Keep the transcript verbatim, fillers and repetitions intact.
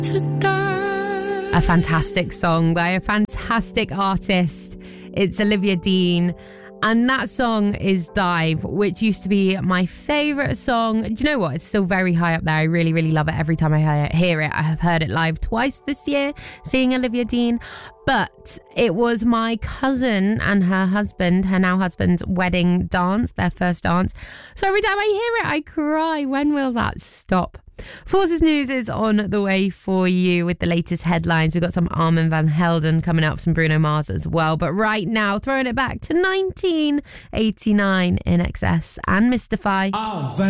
A fantastic song by a fantastic artist. It's Olivia Dean. And that song is Dive, which used to be my favourite song. Do you know what? It's still very high up there. I really, really love it every time I hear it. I have heard it live twice this year, seeing Olivia Dean. But it was my cousin and her husband, her now husband's wedding dance, their first dance. So every time I hear it, I cry. When will that stop? Forces News is on the way for you with the latest headlines. We've got some Armand van Helden coming up, some Bruno Mars as well. But right now, throwing it back to nineteen eighty-nine, I N X S and Mystify. Oh,